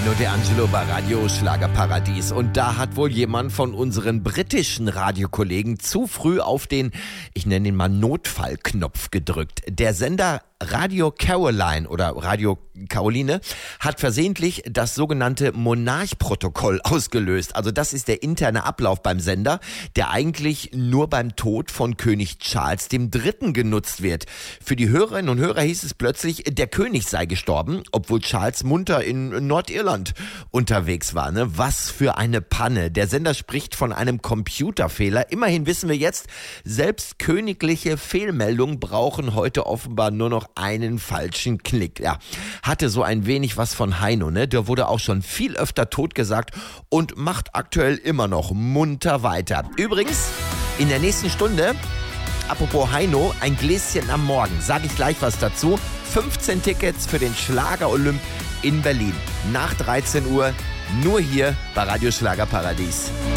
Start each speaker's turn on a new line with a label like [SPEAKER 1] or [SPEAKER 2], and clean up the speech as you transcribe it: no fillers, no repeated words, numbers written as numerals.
[SPEAKER 1] Nino D'Angelo bei Radio Schlagerparadies. Und da hat wohl jemand von unseren britischen Radiokollegen zu früh auf den, ich nenne ihn mal Notfallknopf gedrückt. Der Sender Radio Caroline oder Radio Caroline hat versehentlich das sogenannte Monarch-Protokoll ausgelöst. Also das ist der interne Ablauf beim Sender, der eigentlich nur beim Tod von König Charles III. Genutzt wird. Für die Hörerinnen und Hörer hieß es plötzlich, der König sei gestorben, obwohl Charles munter in Nordirland unterwegs war. Ne? Was für eine Panne. Der Sender spricht von einem Computerfehler. Immerhin wissen wir jetzt, selbst königliche Fehlmeldungen brauchen heute offenbar nur noch einen falschen Klick. Ja, hatte so ein wenig was von Heino, ne? Der wurde auch schon viel öfter totgesagt und macht aktuell immer noch munter weiter. Übrigens, in der nächsten Stunde, apropos Heino, ein Gläschen am Morgen, sage ich gleich was dazu. 15 Tickets für den Schlager-Olymp in Berlin. Nach 13 Uhr, nur hier bei Radio Schlagerparadies.